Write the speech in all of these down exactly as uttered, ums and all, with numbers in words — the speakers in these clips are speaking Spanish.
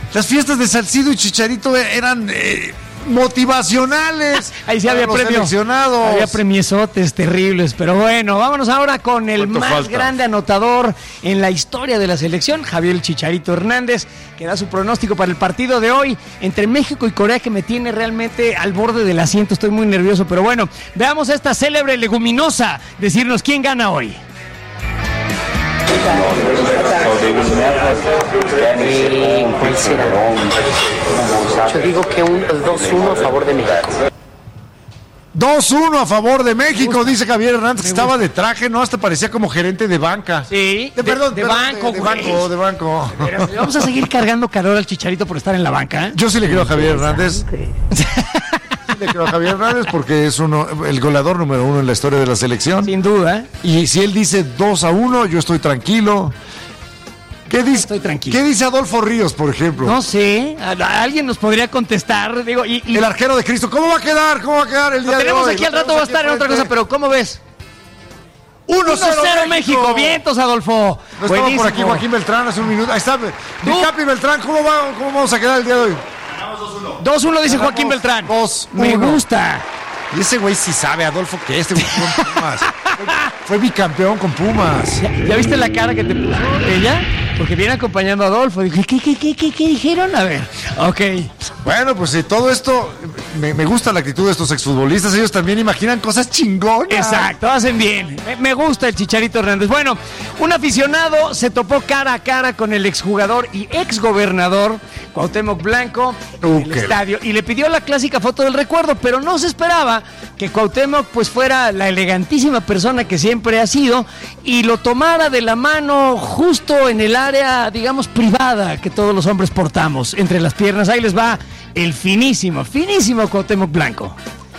las fiestas de Salcido y Chicharito eran eh, motivacionales. Ahí sí había premios. Había premiesotes terribles. Pero bueno, vámonos ahora con el más falta? grande anotador en la historia de la selección, Javier Chicharito Hernández, que da su pronóstico para el partido de hoy entre México y Corea, que me tiene realmente al borde del asiento. Estoy muy nervioso, pero bueno, veamos a esta célebre leguminosa decirnos quién gana hoy. Yo digo que un dos uno a favor de México. dos uno a favor de México, dice Javier Hernández, que estaba de traje, ¿no? Hasta parecía como gerente de banca. Sí, de, perdón, de, de perdón, banco, de, de banco, de banco. Pero vamos a seguir cargando calor al Chicharito por estar en la banca, ¿eh? Yo sí le quiero a Javier Hernández. Le creo a Javier Hernández porque es uno, el goleador número uno en la historia de la selección. Sin duda. Y si él dice dos a uno, yo estoy tranquilo. ¿Qué dice, estoy tranquilo. ¿Qué dice Adolfo Ríos, por ejemplo? No sé, alguien nos podría contestar. Digo, y, y... El arquero de Cristo, ¿cómo va a quedar? ¿Cómo va a quedar el día Lo tenemos de hoy? aquí al rato, va a estar en otra cosa, pero ¿cómo ves? uno cero México. México. Vientos, Adolfo. No estaba por aquí Joaquín Beltrán hace un minuto. Ahí está. Mi Capi Beltrán, ¿cómo, va, ¿cómo vamos a quedar el día de hoy? dos uno. dos uno dice Ganamos Joaquín Beltrán. dos uno. Me gusta. Y ese güey sí sabe, Adolfo, que este güey con Pumas. fue, fue bicampeón con Pumas. ¿Ya, ¿Ya viste la cara que te puso ella? Porque viene acompañando a Adolfo. Dije, ¿qué, qué, qué, qué, qué dijeron? A ver, ok. Bueno, pues sí, todo esto, me, me gusta la actitud de estos exfutbolistas. Ellos también imaginan cosas chingonas. Exacto, hacen bien. Me, me gusta el Chicharito Hernández. Bueno, un aficionado se topó cara a cara con el exjugador y exgobernador Cuauhtémoc Blanco en uh, el estadio y le pidió la clásica foto del recuerdo, pero no se esperaba que Cuauhtémoc pues fuera la elegantísima persona que siempre ha sido y lo tomara de la mano justo en el área, digamos, privada que todos los hombres portamos entre las piernas. Ahí les va el finísimo, finísimo Cuauhtémoc Blanco.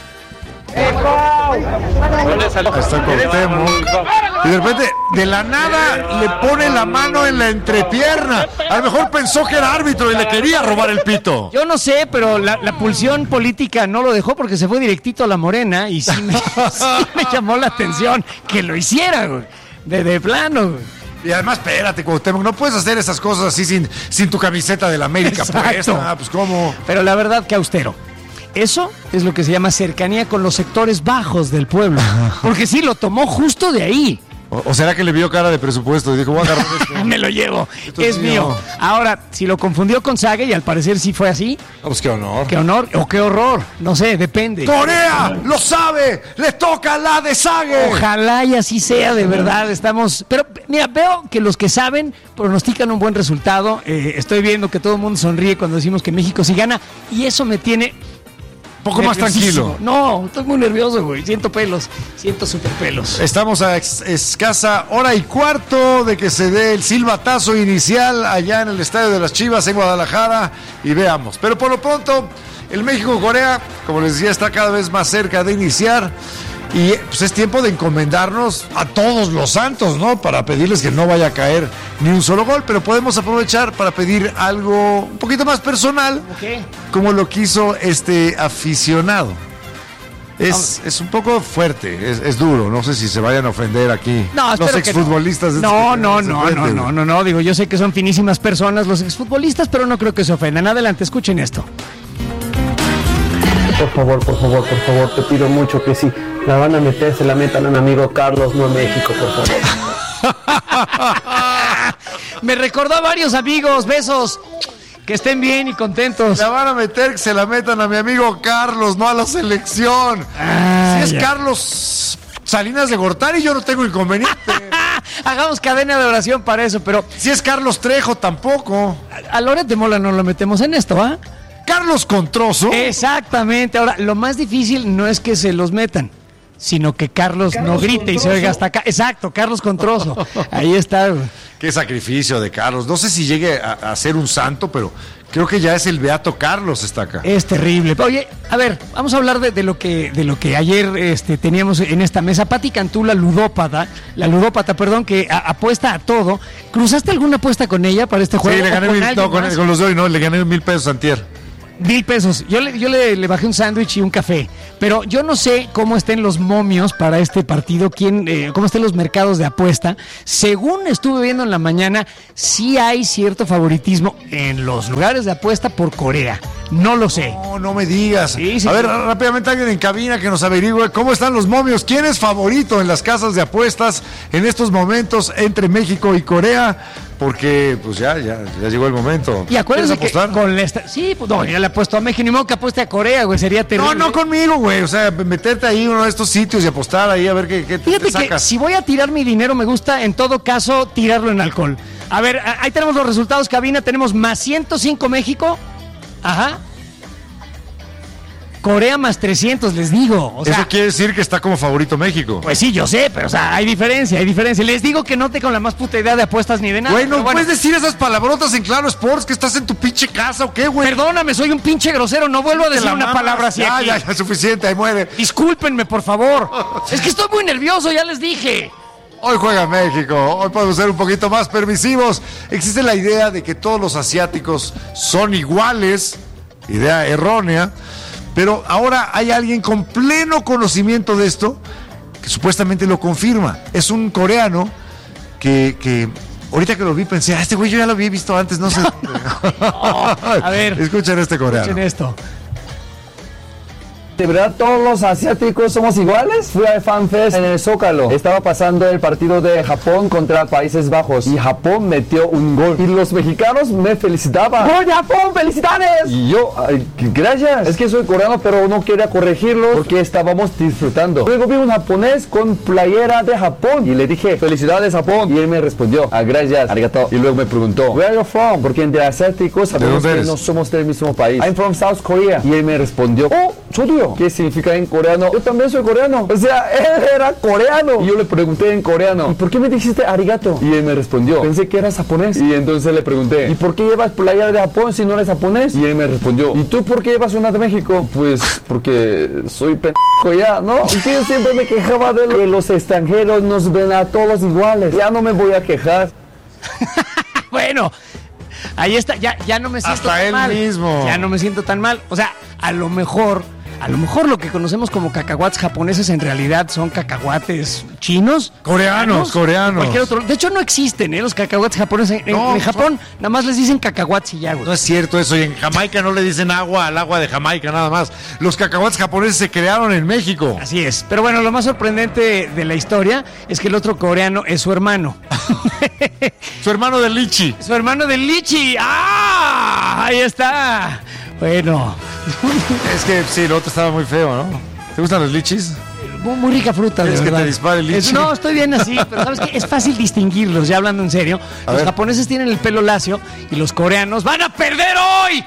Está Cuauhtémoc y de repente de la nada le pone la mano en la entrepierna. A lo mejor pensó que era árbitro y le quería robar el pito. Yo no sé, pero la, la pulsión política no lo dejó porque se fue directito a la Morena y sí me, sí me llamó la atención que lo hiciera, güey. De, de plano, güey. Y además, espérate, Cuauhtémoc, no puedes hacer esas cosas así sin, sin tu camiseta de la América puesta. Ah, pues cómo. Pero la verdad que austero. Eso es lo que se llama cercanía con los sectores bajos del pueblo. Porque sí, lo tomó justo de ahí. ¿O, o será que le vio cara de presupuesto y dijo, voy a agarrar esto? Me lo llevo, esto es, es mío. mío. Ahora, si lo confundió con Sague y al parecer sí fue así. Oh, pues qué honor. Qué honor o qué horror, no sé, depende. ¡Corea lo sabe! ¡Le toca la de Sague! Ojalá y así sea, de verdad, estamos... Pero mira, veo que los que saben pronostican un buen resultado. Eh, estoy viendo que todo el mundo sonríe cuando decimos que México sí gana y eso me tiene... Un poco más tranquilo. No, estoy muy nervioso, güey. Siento pelos, siento super pelos. Estamos a ex- escasa hora y cuarto de que se dé el silbatazo inicial allá en el Estadio de las Chivas en Guadalajara y veamos. Pero por lo pronto, el México-Corea, como les decía, está cada vez más cerca de iniciar. Y pues es tiempo de encomendarnos a todos los santos, ¿no? Para pedirles que no vaya a caer ni un solo gol, pero podemos aprovechar para pedir algo un poquito más personal, okay, como lo quiso este aficionado. Es, es un poco fuerte, es, es duro, no sé si se vayan a ofender aquí no, los exfutbolistas. No, no, no, no, no, no, no, no, digo, yo sé que son finísimas personas los exfutbolistas, pero no creo que se ofendan. Adelante, escuchen esto. Por favor, por favor, por favor, te pido mucho que si la van a meter, se la metan a mi amigo Carlos, no a México, por favor. Me recordó a varios amigos, besos. Que estén bien y contentos. La van a meter, que se la metan a mi amigo Carlos, no a la selección. Ah, si es ya. Carlos Salinas de Gortari, yo no tengo inconveniente. Hagamos cadena de oración para eso, pero... Si es Carlos Trejo, tampoco. A, a Loret de Mola no lo metemos en esto, ¿ah? ¿eh? Carlos Controso. Exactamente. Ahora, lo más difícil no es que se los metan, sino que Carlos, Carlos no grite Controso. Y se oiga hasta acá. Exacto, Carlos Controso. Ahí está. Qué sacrificio de Carlos. No sé si llegue a, a ser un santo, pero creo que ya es el beato Carlos está acá. Es terrible. Oye, a ver, vamos a hablar de, de lo que de lo que ayer este, teníamos en esta mesa. Pati Cantú, la ludópata, la ludópata, perdón, que a, apuesta a todo. ¿Cruzaste alguna apuesta con ella para este juego? Sí, le gané mil, no, con, con los de hoy, no, le gané mil pesos antier. Mil pesos. Yo le, yo le, le bajé un sándwich y un café. Pero yo no sé cómo estén los momios para este partido, quién, eh, cómo estén los mercados de apuesta. Según estuve viendo en la mañana, sí hay cierto favoritismo en los lugares de apuesta por Corea. No lo sé. No, no me digas. Sí, sí, a ver, sí. rápidamente alguien en cabina que nos averigüe cómo están los momios. ¿Quién es favorito en las casas de apuestas en estos momentos entre México y Corea? Porque, pues ya, ya, ya llegó el momento. Y acuérdense que apostar? con la esta... Sí, pues no, yo le apuesto a México, ni modo que apueste a Corea, güey, sería terrible. No, no conmigo, güey. O sea, meterte ahí en uno de estos sitios y apostar ahí a ver qué, qué Fíjate te sacas. que si voy a tirar mi dinero, me gusta, en todo caso, tirarlo en alcohol. A ver, ahí tenemos los resultados, cabina. Tenemos más ciento cinco México. Ajá. Corea más trescientos, les digo. O sea, eso quiere decir que está como favorito México. Pues sí, yo sé, pero o sea, hay diferencia, hay diferencia. Les digo que no te con la más puta idea de apuestas ni de nada. Güey, no bueno. puedes decir esas palabrotas en Claro Sports, que estás en tu pinche casa o qué, güey. Perdóname, soy un pinche grosero, no vuelvo a decir una mamas. palabra así ya, aquí. Ya, ya, suficiente, ahí muere. Discúlpenme, por favor. Es que estoy muy nervioso, ya les dije. Hoy juega México, hoy podemos ser un poquito más permisivos. Existe la idea de que todos los asiáticos son iguales, idea errónea, pero ahora hay alguien con pleno conocimiento de esto que supuestamente lo confirma. Es un coreano que, que ahorita que lo vi pensé, ah, este güey yo ya lo había visto antes, no sé. No, no. A ver, escuchen este coreano. Escuchen esto. ¿De verdad todos los asiáticos somos iguales? Fui al FanFest en el Zócalo. Estaba pasando el partido de Japón contra Países Bajos y Japón metió un gol. Y los mexicanos me felicitaban. ¡Gol Japón! ¡Felicidades! Y yo, ay, gracias. Es que soy coreano, pero no quería corregirlos porque estábamos disfrutando. Luego vi un japonés con playera de Japón y le dije, ¡felicidades Japón! Y él me respondió, ah, gracias, arigato. Y luego me preguntó, ¿Where are you from? Porque entre asiáticos sabemos que no somos del mismo país. I'm from South Korea. Y él me respondió, ¡oh, 저도요! ¿Qué significa en coreano? Yo también soy coreano. O sea, él era coreano. Y yo le pregunté en coreano, ¿y por qué me dijiste arigato? Y él me respondió, pensé que eras japonés. Y entonces le pregunté, ¿y por qué llevas playera de Japón si no eres japonés? Y él me respondió, ¿y tú por qué llevas una de México? Pues porque soy pendejo ya, ¿no? Y que yo siempre me quejaba de que los extranjeros nos ven a todos iguales. Ya no me voy a quejar. Bueno, ahí está, ya, ya no me siento Hasta tan él mal. mismo. Ya no me siento tan mal. O sea, a lo mejor... A lo mejor lo que conocemos como cacahuates japoneses en realidad son cacahuates chinos. Coreanos, coreanos. Cualquier otro. De hecho, no existen, ¿eh? Los cacahuates japoneses. En, No, en Japón nada más les dicen cacahuates y ya, güey. No es cierto eso, y en Jamaica no le dicen agua al agua de Jamaica nada más. Los cacahuates japoneses se crearon en México. Así es. Pero bueno, lo más sorprendente de la historia es que el otro coreano es su hermano. Su hermano del lichi. Su hermano del lichi. ¡Ah! Ahí está. Bueno. Es que sí, el otro estaba muy feo, ¿no? ¿Te gustan los lichis? Muy, muy rica fruta, de ¿Quieres que verdad. te dispare el lichi? Es- no, estoy bien así, pero sabes que es fácil distinguirlos, ya hablando en serio. A Los ver. japoneses tienen el pelo lacio y los coreanos van a perder hoy.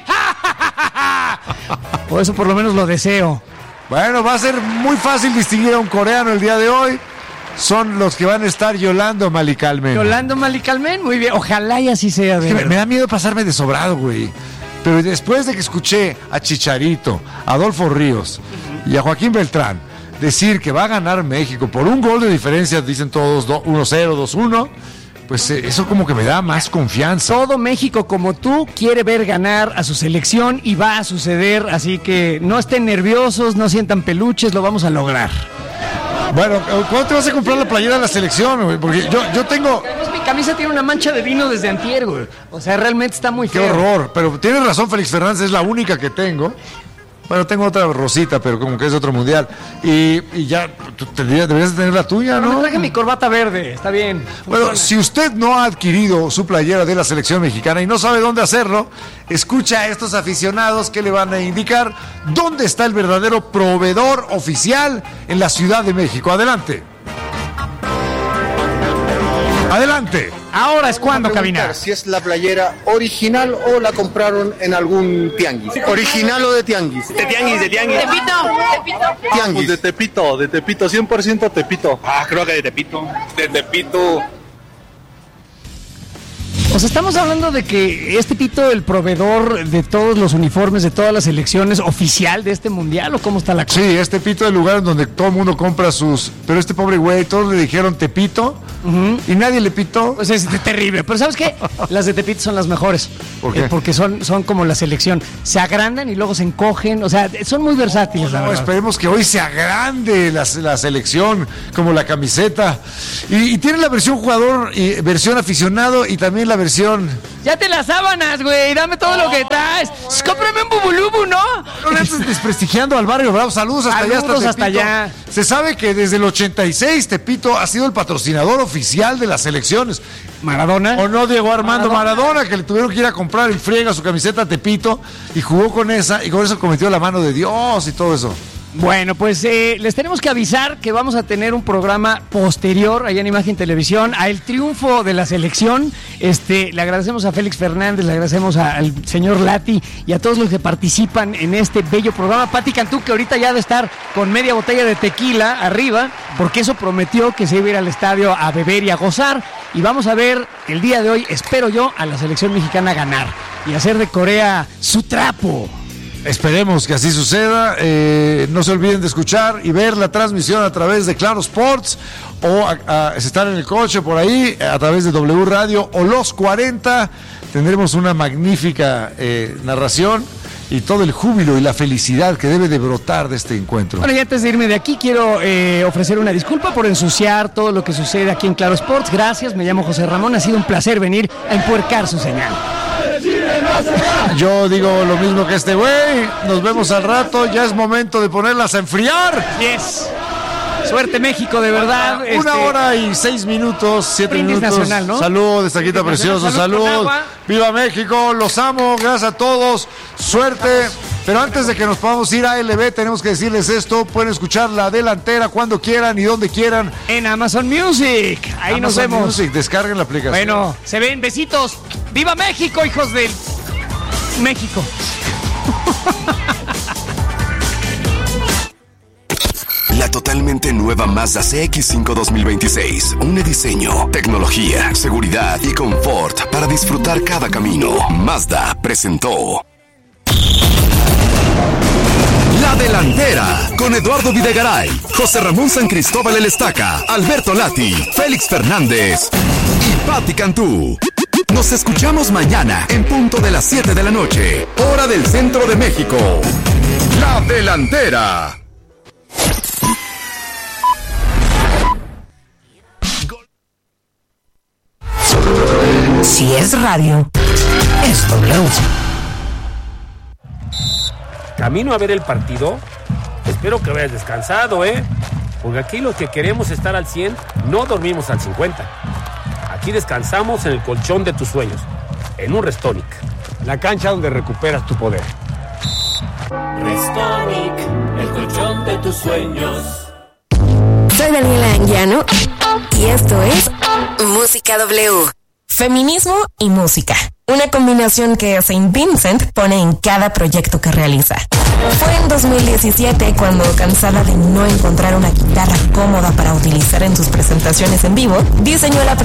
Por eso por lo menos lo deseo. Bueno, va a ser muy fácil distinguir a un coreano el día de hoy. Son los que van a estar Yolando Malicalmen. Yolando Malicalmen, muy bien. Ojalá y así sea. De Es que me, verdad. me da miedo pasarme de sobrado, güey. Pero después de que escuché a Chicharito, a Adolfo Ríos y a Joaquín Beltrán decir que va a ganar México por un gol de diferencia, dicen todos uno cero, dos uno, pues eh, eso como que me da más confianza. Todo México como tú quiere ver ganar a su selección y va a suceder, así que no estén nerviosos, no sientan peluches, lo vamos a lograr. Bueno, ¿cuándo te vas a comprar la playera de la selección, güey? Porque yo, yo tengo... Además, mi camisa tiene una mancha de vino desde antier, güey. O sea, realmente está muy Qué feo. horror, pero tienes razón, Félix Fernández, es la única que tengo. Bueno, tengo otra rosita, pero como que es otro mundial. Y, y ya, tú tendrías, deberías tener la tuya, No, me ¿no? traje mi corbata verde, está bien. Bueno, funciona. si usted no ha adquirido su playera de la selección mexicana y no sabe dónde hacerlo, escucha a estos aficionados que le van a indicar dónde está el verdadero proveedor oficial en la Ciudad de México. Adelante. Adelante. Ahora es cuando, Preguntar Cabina. si es la playera original o la compraron en algún tianguis. ¿Original o de tianguis? De tianguis, de tianguis. Tepito, Tepito. Pues Tianguis. de Tepito, de Tepito, cien por ciento Tepito. Ah, creo que de Tepito. De Tepito. O sea, estamos hablando de que este Tito, el proveedor de todos los uniformes, de todas las selecciones, oficial de este mundial, ¿o cómo está la cosa? Sí, este Pito es el lugar donde todo el mundo compra sus... Pero este pobre güey, todos le dijeron Tepito, uh-huh. y nadie le pitó. Pues es terrible, pero ¿sabes qué? Las de Tepito son las mejores. ¿Por qué? Eh, porque son, son como la selección. Se agrandan y luego se encogen, o sea, son muy versátiles. No, no, esperemos que hoy se agrande la, la selección, como la camiseta. Y, y tiene la versión jugador, y versión aficionado y también la versión... Ya te las sábanas, güey, dame todo oh, lo que traes. Pues, cómprame un bubulubu, ¿no? No le estés desprestigiando al barrio Bravo. Saludos hasta Saludos allá, hasta, hasta allá. Se sabe que desde el ochenta y seis Tepito ha sido el patrocinador oficial de las selecciones. Maradona. O no, Diego Armando Maradona. Maradona, que le tuvieron que ir a comprar en friega su camiseta Tepito y jugó con esa y con eso cometió la mano de Dios y todo eso. Bueno, pues eh, les tenemos que avisar que vamos a tener un programa posterior allá en Imagen Televisión a el triunfo de la selección. Este, le agradecemos a Félix Fernández, le agradecemos a, al señor Lati y a todos los que participan en este bello programa. Pati Cantú, que ahorita ya ha de estar con media botella de tequila arriba, porque eso prometió que se iba a ir al estadio a beber y a gozar. Y vamos a ver el día de hoy, espero yo, a la selección mexicana ganar y hacer de Corea su trapo. Esperemos que así suceda. Eh, no se olviden de escuchar y ver la transmisión a través de Claro Sports o a, a, si están en el coche por ahí a través de W Radio o Los cuarenta. Tendremos una magnífica eh, narración y todo el júbilo y la felicidad que debe de brotar de este encuentro. Bueno, y antes de irme de aquí, quiero eh, ofrecer una disculpa por ensuciar todo lo que sucede aquí en Claro Sports. Gracias, me llamo José Ramón, ha sido un placer venir a empuercar su señal. Yo digo lo mismo que este güey. Nos vemos al rato. Ya es momento de ponerlas a enfriar. Yes. Suerte México, de verdad. Una este... hora y seis minutos, siete Brindis minutos. Nacional, ¿no? Salud, estaquita precioso, salud. salud. Viva México, los amo, gracias a todos. Suerte. Pero antes de que nos podamos ir a L B, tenemos que decirles esto. Pueden escuchar La Delantera cuando quieran y donde quieran. En Amazon Music. Ahí Amazon nos vemos. Music, descarguen la aplicación. Bueno, se ven, besitos. ¡Viva México, hijos del México! La totalmente nueva Mazda C X cinco dos mil veintiséis. Un diseño, tecnología, seguridad y confort para disfrutar cada camino. Mazda presentó La Delantera con Eduardo Videgaray, José Ramón San Cristóbal El Estaca, Alberto Lati, Félix Fernández y Pati Cantú. Nos escuchamos mañana en punto de las siete de la noche, hora del centro de México. La Delantera. Si es radio, es W. Camino a ver el partido. Espero que vayas descansado, ¿eh? Porque aquí los que queremos estar al cien no dormimos al cincuenta. Aquí descansamos en el colchón de tus sueños, en un Restonic. La cancha donde recuperas tu poder. Restonic, el colchón de tus sueños. Soy Daniela Anguiano y esto es Música W. Feminismo y música. Una combinación que Saint Vincent pone en cada proyecto que realiza. Fue en dos mil diecisiete cuando, cansada de no encontrar una guitarra cómoda para utilizar en sus presentaciones en vivo, diseñó la